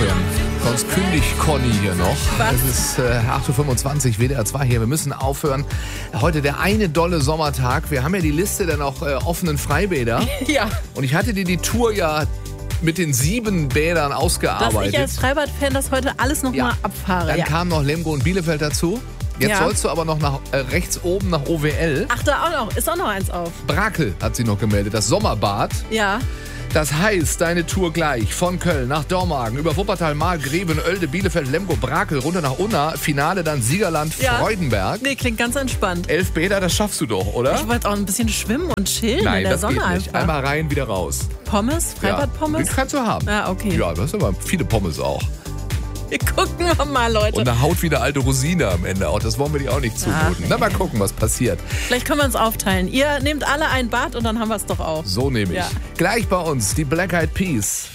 aufhören. Sonst kündigt Conny hier noch. Was? Es ist 8.25 Uhr, WDR 2 hier. Wir müssen aufhören. Heute der eine dolle Sommertag. Wir haben ja die Liste der noch offenen Freibäder. Ja. Und ich hatte dir die Tour ja mit den 7 Bädern Dass ausgearbeitet. ich als Freibad-Fan das heute alles nochmal abfahre. Dann Ja. kam noch Lemgo und Bielefeld dazu. Jetzt Ja. sollst du aber noch nach rechts oben nach OWL. Ach, da auch noch. Ist auch noch eins auf. Brakel hat sie noch gemeldet, das Sommerbad. Ja. Das heißt, deine Tour gleich von Köln nach Dormagen, über Wuppertal, Marl, Greven, Oelde, Bielefeld, Lemgo, Brakel, runter nach Unna, Finale dann Siegerland, Ja. Freudenberg. Nee, klingt ganz entspannt. 11 Bäder, das schaffst du doch, oder? Ich wollte auch ein bisschen schwimmen und chillen Nein, in der das Sonne geht nicht. einfach. Einmal rein, wieder raus. Pommes? Freibad-Pommes? Die kannst du haben. Ah, okay. Ja, das sind aber viele Pommes auch. Wir gucken wir mal, Leute. Und eine Haut wie eine alte Rosine am Ende auch. Das wollen wir dir auch nicht zumuten. Ach, Na, mal gucken, was passiert. Vielleicht können wir uns aufteilen. Ihr nehmt alle ein Bad und dann haben wir es doch auch. So nehme ich. Ja. Gleich bei uns die Black Eyed Peas.